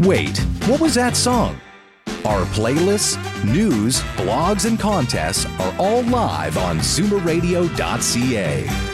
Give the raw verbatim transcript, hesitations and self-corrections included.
Wait, what was that song? Our playlists, news, blogs, and contests are all live on zoomer radio dot c a.